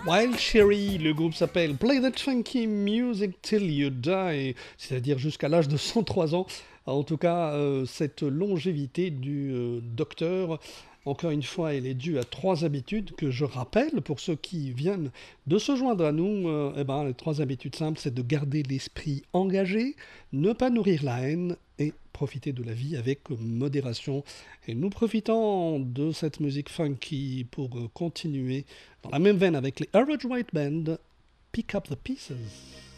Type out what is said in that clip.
Wild Cherry, le groupe s'appelle Play That Funky Music Till You Die, c'est-à-dire jusqu'à l'âge de 103 ans. En tout cas, cette longévité du docteur, encore une fois, elle est due à trois habitudes que je rappelle pour ceux qui viennent de se joindre à nous. Les trois habitudes simples, c'est de garder l'esprit engagé, ne pas nourrir la haine et profiter de la vie avec modération. Et nous profitons de cette musique funky pour continuer dans la même veine avec les Average White Band, Pick Up the Pieces.